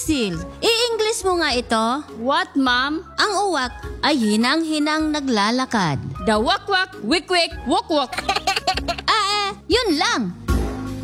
Cecil, i-English mo nga ito. What, ma'am? Ang uwak ay hinang-hinang naglalakad. The wak-wak, wik-wik, wok-wok. Yun lang.